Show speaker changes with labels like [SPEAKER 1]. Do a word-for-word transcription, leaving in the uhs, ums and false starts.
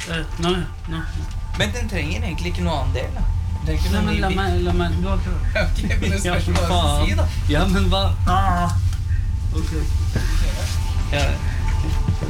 [SPEAKER 1] Eh, Nei, nei.
[SPEAKER 2] Men den trenger egentlig ikke noe annen del, da. Den trenger ikke
[SPEAKER 1] Nei,
[SPEAKER 2] noe
[SPEAKER 1] men
[SPEAKER 2] ny
[SPEAKER 1] la
[SPEAKER 2] bit.
[SPEAKER 1] meg, la meg, du har prøvd.
[SPEAKER 2] Ok, men det spørs hva jeg skal
[SPEAKER 1] faen.
[SPEAKER 2] si, da.
[SPEAKER 1] Ja, men hva? Ah. Ok.
[SPEAKER 2] Ja,